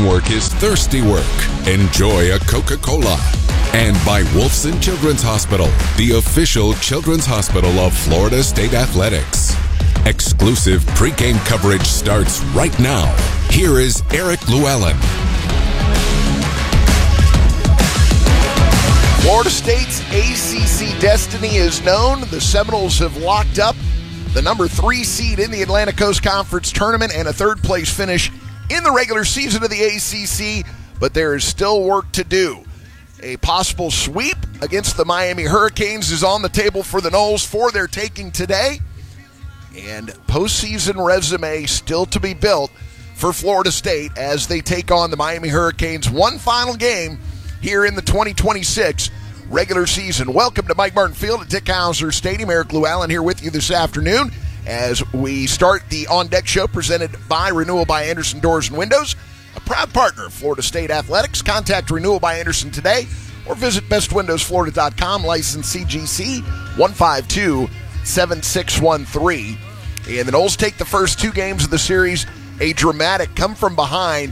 work is thirsty work. Enjoy a Coca-Cola. And by Wolfson Children's Hospital, the official children's hospital of Florida State Athletics. Exclusive pregame coverage starts right now. Here is Eric Llewellyn. Florida State's ACC destiny is known. The Seminoles have locked up the number 3 seed in the Atlantic Coast Conference Tournament and a third-place finish in the regular season of the ACC, but there is still work to do. A possible sweep against the Miami Hurricanes is on the table for the Noles for their taking today, and postseason resume still to be built for Florida State as they take on the Miami Hurricanes. One final game here in the 2026 regular season. Welcome to Mike Martin Field at Dick Howser Stadium. Eric Llewellyn here with you this afternoon as we start the On Deck Show presented by Renewal by Andersen Doors and Windows, a proud partner of Florida State Athletics. Contact Renewal by Andersen today or visit bestwindowsflorida.com, license CGC 1527613. And the Noles take the first 2 games of the series, a dramatic come-from-behind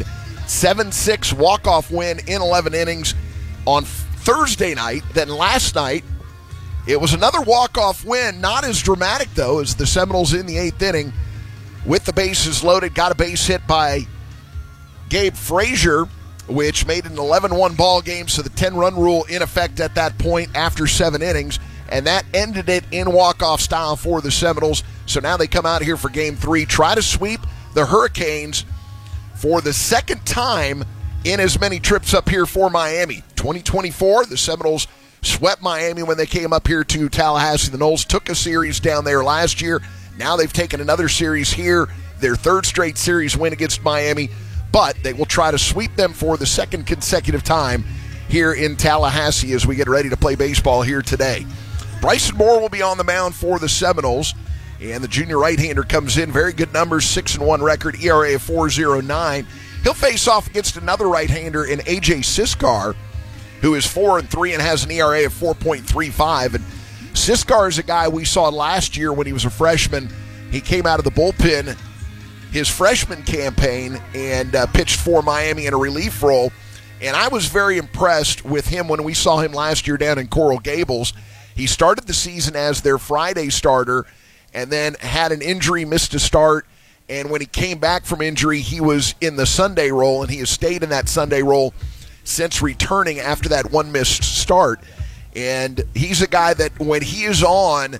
7-6 walk-off win in 11 innings on Thursday night. Then last night, it was another walk-off win, not as dramatic, though, as the Seminoles in the 8th inning with the bases loaded, got a base hit by Gabe Frazier, which made it an 11-1 ball game, so the 10-run rule in effect at that point after 7 innings, and that ended it in walk-off style for the Seminoles. So now they come out here for Game 3, try to sweep the Hurricanes for the second time in as many trips up here for Miami. 2024, the Seminoles swept Miami when they came up here to Tallahassee. The Noles took a series down there last year. Now they've taken another series here, their 3rd straight series win against Miami, but they will try to sweep them for the second consecutive time here in Tallahassee as we get ready to play baseball here today. Bryson Moore will be on the mound for the Seminoles, and the junior right-hander comes in. Very good numbers, 6-1 record, ERA of 4.09. He'll face off against another right-hander in A.J. Siskar, who is 4-3 and has an ERA of 4.35. And Siskar is a guy we saw last year when he was a freshman. He came out of the bullpen his freshman campaign and pitched for Miami in a relief role. And I was very impressed with him when we saw him last year down in Coral Gables. He started the season as their Friday starter and then had an injury, missed a start. And when he came back from injury, he was in the Sunday role, and he has stayed in that Sunday role since returning after that one missed start. And he's a guy that when he is on,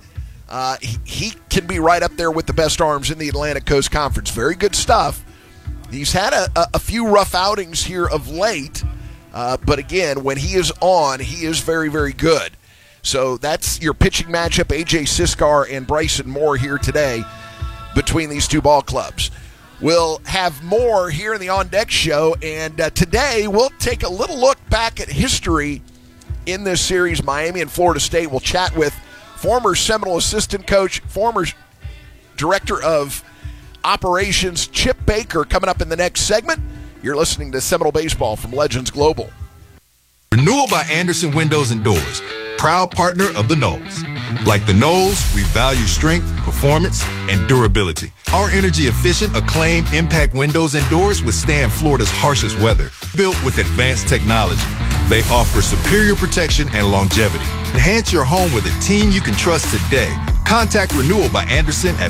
he can be right up there with the best arms in the Atlantic Coast Conference. Very good stuff. He's had a few rough outings here of late, but again, when he is on, he is very, very good. So that's your pitching matchup, A.J. Siskar and Bryson Moore here today between these two ball clubs. We'll have more here in the On Deck Show, and today we'll take a little look back at history in this series, Miami and Florida State. We'll chat with former Seminole assistant coach, former director of operations, Chip Baker, coming up in the next segment. You're listening to Seminole Baseball from Legends Global. Renewal by Andersen Windows and Doors, proud partner of the Noles. Like the Noles, we value strength, performance, and durability. Our energy-efficient, acclaimed impact windows and doors withstand Florida's harshest weather. Built with advanced technology, they offer superior protection and longevity. Enhance your home with a team you can trust today. Contact Renewal by Andersen at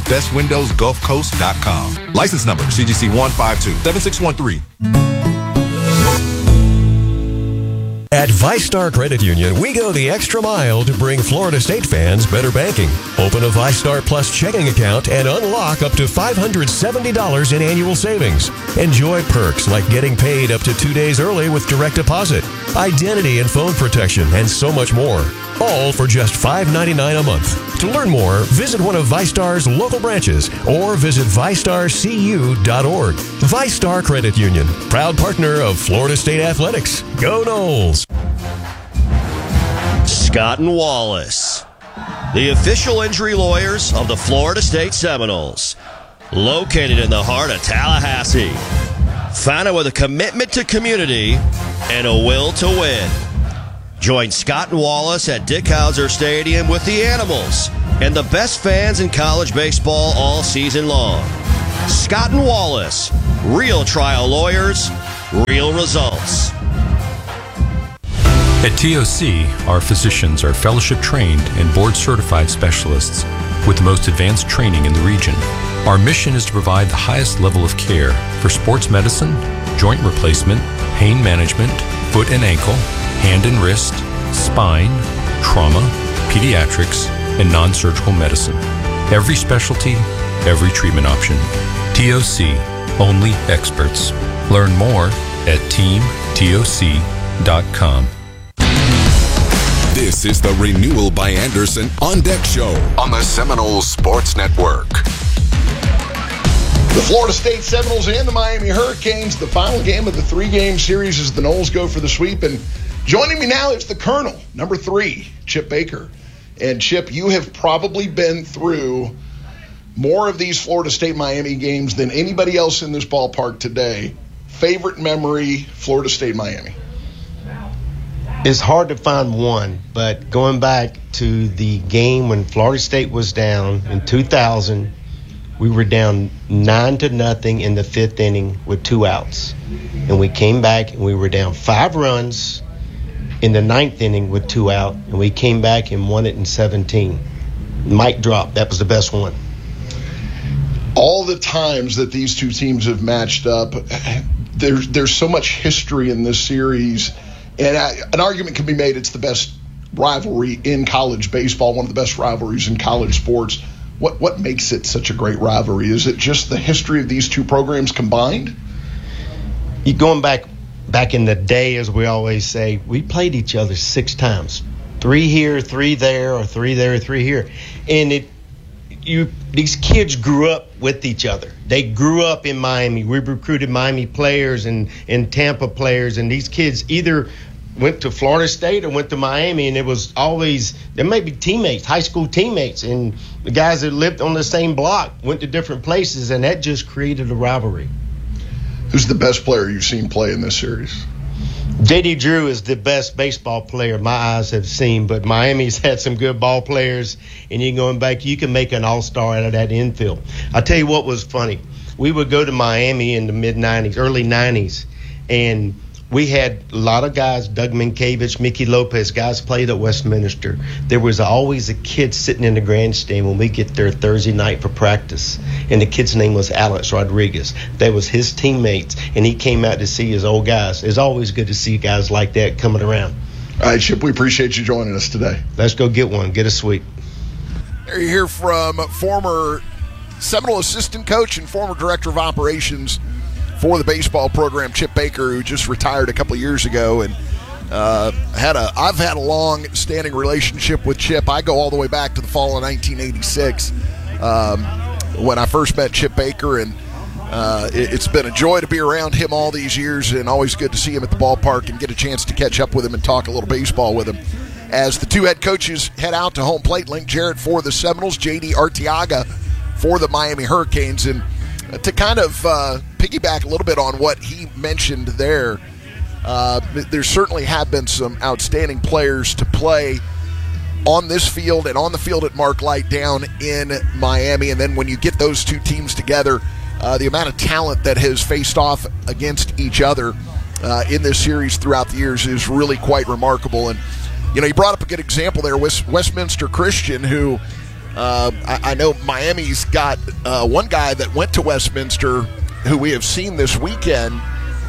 bestwindowsgulfcoast.com. License number CGC 1527613. At ViStar Credit Union, we go the extra mile to bring Florida State fans better banking. Open a ViStar Plus checking account and unlock up to $570 in annual savings. Enjoy perks like getting paid up to 2 days early with direct deposit, identity and phone protection, and so much more. All for just $5.99 a month. To learn more, visit one of ViStar's local branches or visit ViStarCU.org. ViStar Credit Union, proud partner of Florida State Athletics. Go Noles! Scott and Wallace, the official injury lawyers of the Florida State Seminoles, located in the heart of Tallahassee. Founded with a commitment to community and a will to win. Join Scott and Wallace at Dick Howser Stadium with the Animals and the best fans in college baseball all season long. Scott and Wallace, real trial lawyers, real results. At TOC, our physicians are fellowship-trained and board-certified specialists with the most advanced training in the region. Our mission is to provide the highest level of care for sports medicine, joint replacement, pain management, foot and ankle, hand and wrist, spine, trauma, pediatrics, and non-surgical medicine. Every specialty, every treatment option. TOC, only experts. Learn more at teamtoc.com. This is the Renewal by Andersen On Deck Show on the Seminoles Sports Network. The Florida State Seminoles and the Miami Hurricanes, the final game of the 3-game series as the Noles go for the sweep. And joining me now is the Colonel, number 3, Chip Baker. And Chip, you have probably been through more of these Florida State-Miami games than anybody else in this ballpark today. Favorite memory, Florida State-Miami? It's hard to find one, but going back to the game when Florida State was down in 2000, we were down 9-0 in the 5th inning with 2 outs. And we came back and we were down 5 runs in the 9th inning with 2 out, and we came back and won it in 17. Mic drop. That was the best one. All the times that these two teams have matched up, there's so much history in this series. And an argument can be made it's the best rivalry in college baseball, one of the best rivalries in college sports. What makes it such a great rivalry? Is it just the history of these two programs combined? You're going back in the day, as we always say, we played each other 6 times. 3 here, 3 there, or 3 there, 3 here. And these kids grew up with each other. They grew up in Miami. We recruited Miami players and Tampa players, and these kids either went to Florida State or went to Miami, and it was always, there may be teammates, high school teammates, and the guys that lived on the same block went to different places, and that just created a rivalry. Who's the best player you've seen play in this series? J.D. Drew is the best baseball player my eyes have seen, but Miami's had some good ball players, and you're going back, you can make an all-star out of that infield. I'll tell you what was funny. We would go to Miami in the mid-'90s, early 90s, and we had a lot of guys, Doug Minkiewicz, Mickey Lopez, guys played at Westminster. There was always a kid sitting in the grandstand when we get there Thursday night for practice, and the kid's name was Alex Rodriguez. That was his teammates, and he came out to see his old guys. It's always good to see guys like that coming around. All right, Chip, we appreciate you joining us today. Let's go get one. Get a sweep. There you hear from former Seminole assistant coach and former director of operations for the baseball program, Chip Baker, who just retired a couple of years ago. And I've had a long-standing relationship with Chip. I go all the way back to the fall of 1986 when I first met Chip Baker, and it's been a joy to be around him all these years, and always good to see him at the ballpark and get a chance to catch up with him and talk a little baseball with him. As the two head coaches head out to home plate, Link Jarrett for the Seminoles, J.D. Arteaga for the Miami Hurricanes. And to kind of piggyback a little bit on what he mentioned there, there certainly have been some outstanding players to play on this field and on the field at Mark Light down in Miami. And then when you get those two teams together, the amount of talent that has faced off against each other in this series throughout the years is really quite remarkable. And, you know, you brought up a good example there with Westminster Christian, who I know Miami's got one guy that went to Westminster who we have seen this weekend.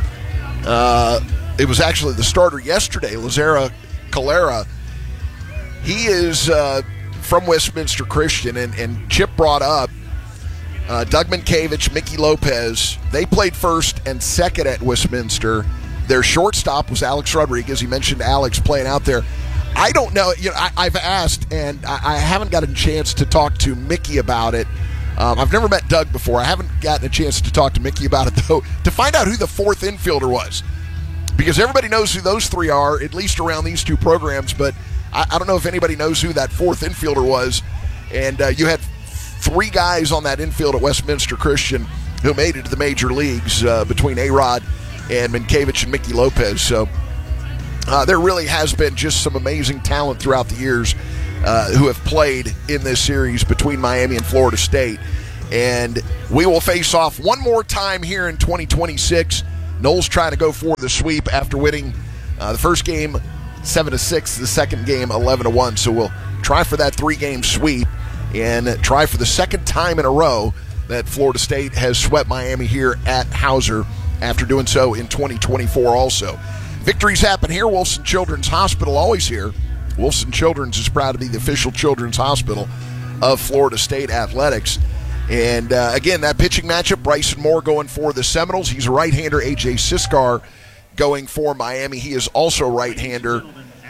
It was actually the starter yesterday, Lazara Calera. He is from Westminster Christian, and Chip brought up Doug Minkiewicz, Mickey Lopez. They played first and second at Westminster. Their shortstop was Alex Rodriguez. He mentioned Alex playing out there. I don't know. You know, I've asked, and I haven't gotten a chance to talk to Mickey about it. I've never met Doug before. I haven't gotten a chance to talk to Mickey about it, though, to find out who the fourth infielder was. Because everybody knows who those three are, at least around these two programs, but I don't know if anybody knows who that fourth infielder was. And you had 3 guys on that infield at Westminster Christian who made it to the major leagues between A-Rod and Minkiewicz and Mickey Lopez. So there really has been just some amazing talent throughout the years who have played in this series between Miami and Florida State. And we will face off one more time here in 2026 Knowles trying to go for the sweep after winning the first game 7-6, the second game 11-1. So we'll try for that 3-game sweep and try for the second time in a row that Florida State has swept Miami here at Hauser after doing so in 2024 also. Victories happen here. Wolfson Children's Hospital always here. Wolfson Children's is proud to be the official children's hospital of Florida State Athletics. And again, that pitching matchup, Bryson Moore going for the Seminoles. He's a right-hander. A.J. Siskar going for Miami. He is also right-hander.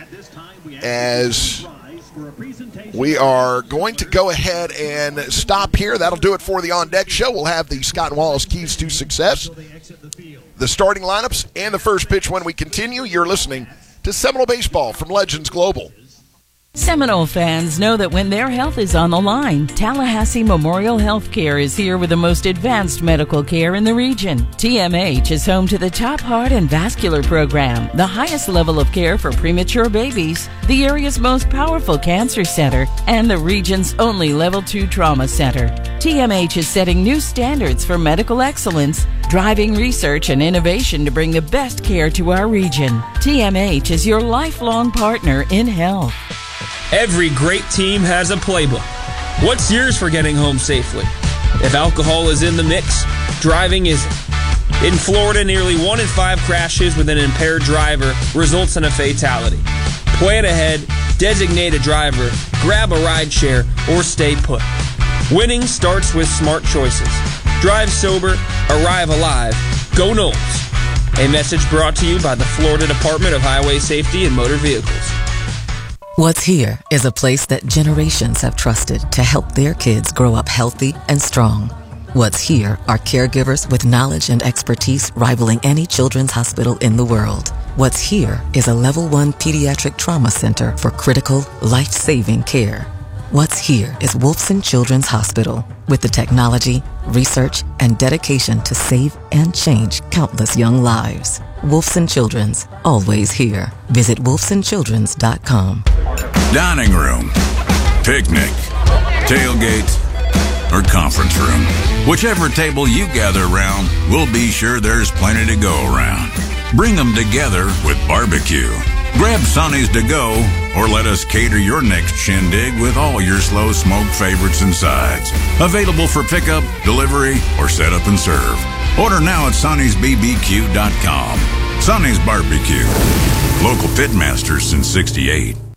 As we are going to go ahead and stop here. That'll do it for the On Deck Show. We'll have the Scott and Wallace Keys to Success, the starting lineups, and the first pitch when we continue. You're listening to Seminole Baseball from Legends Global. Seminole fans know that when their health is on the line, Tallahassee Memorial Healthcare is here with the most advanced medical care in the region. TMH is home to the top heart and vascular program, the highest level of care for premature babies, the area's most powerful cancer center, and the region's only Level 2 trauma center. TMH is setting new standards for medical excellence, driving research and innovation to bring the best care to our region. TMH is your lifelong partner in health. Every great team has a playbook. What's yours for getting home safely? If alcohol is in the mix, driving isn't. In Florida, nearly 1 in 5 crashes with an impaired driver results in a fatality. Plan ahead, designate a driver, grab a ride share, or stay put. Winning starts with smart choices. Drive sober, arrive alive, go Knowles. A message brought to you by the Florida Department of Highway Safety and Motor Vehicles. What's Here is a place that generations have trusted to help their kids grow up healthy and strong. What's Here are caregivers with knowledge and expertise rivaling any children's hospital in the world. What's Here is a Level 1 pediatric trauma center for critical, life-saving care. What's Here is Wolfson Children's Hospital with the technology, research, and dedication to save and change countless young lives. Wolfson Children's, always here. Visit wolfsonchildrens.com. Dining room, picnic, tailgate, or conference room. Whichever table you gather around, we'll be sure there's plenty to go around. Bring them together with barbecue. Grab Sonny's to go, or let us cater your next shindig with all your slow smoke favorites and sides. Available for pickup, delivery, or set up and serve. Order now at Sonny'sBBQ.com. Sonny's Barbecue. Local pitmasters since '68.